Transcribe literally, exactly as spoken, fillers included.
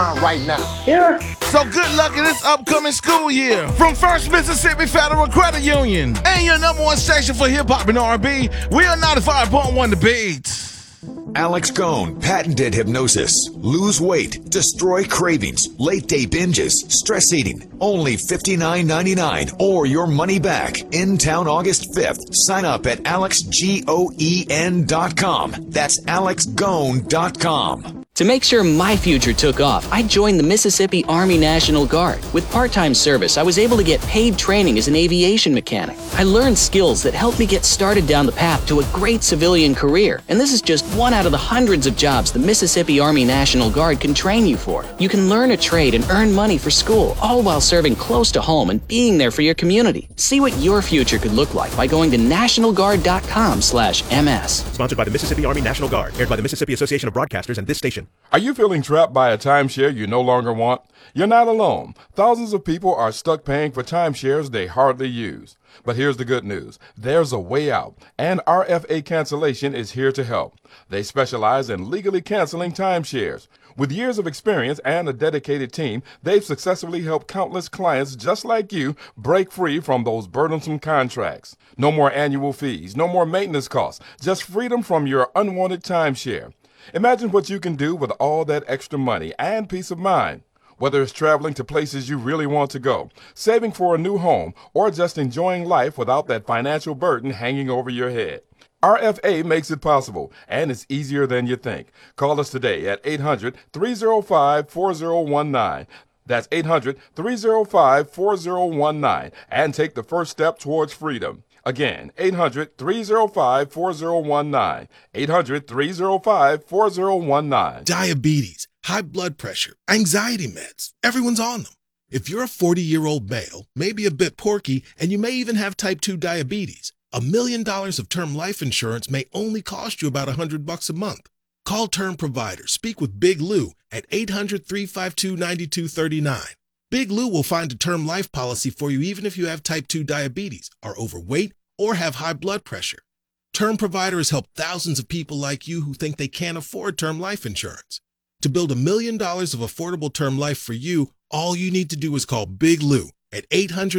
right now. Yeah. So good luck in this upcoming school year. From First Mississippi Federal Credit Union and your number one station for hip-hop and R and B, we are ninety-five point one The Beat. Alex Cohn patented hypnosis. Lose weight, destroy cravings, late day binges, stress eating. Only fifty-nine ninety-nine or your money back. In town August fifth. Sign up at alex goen dot com. That's alex goen dot com. To make sure my future took off, I joined the Mississippi Army National Guard. With part-time service, I was able to get paid training as an aviation mechanic. I learned skills that helped me get started down the path to a great civilian career. And this is just one out of the hundreds of jobs the Mississippi Army National Guard can train you for. You can learn a trade and earn money for school, all while serving close to home and being there for your community. See what your future could look like by going to national guard dot com slash M S. Sponsored by the Mississippi Army National Guard, aired by the Mississippi Association of Broadcasters and this station. Are you feeling trapped by a timeshare you no longer want? You're not alone. Thousands of people are stuck paying for timeshares they hardly use. But here's the good news. There's a way out, and R F A Cancellation is here to help. They specialize in legally canceling timeshares. With years of experience and a dedicated team, they've successfully helped countless clients just like you break free from those burdensome contracts. No more annual fees, no more maintenance costs, just freedom from your unwanted timeshare. Imagine what you can do with all that extra money and peace of mind. Whether it's traveling to places you really want to go, saving for a new home, or just enjoying life without that financial burden hanging over your head. R F A makes it possible, and it's easier than you think. Call us today at eight hundred, three oh five, four oh one nine. That's eight hundred, three oh five, four oh one nine, and take the first step towards freedom. Again, eight hundred, three oh five, four oh one nine. eight hundred, three oh five, four oh one nine. Diabetes, high blood pressure, anxiety meds. Everyone's on them. If you're a forty-year-old male, maybe a bit porky, and you may even have type two diabetes, a million dollars of term life insurance may only cost you about a hundred bucks a month. Call Term Provider. Speak with Big Lou at eight hundred, three five two, nine two three nine. Big Lou will find a term life policy for you even if you have type two diabetes, are overweight, or have high blood pressure. Term Provider has helped thousands of people like you who think they can't afford term life insurance. To build a million dollars of affordable term life for you, all you need to do is call Big Lou at eight hundred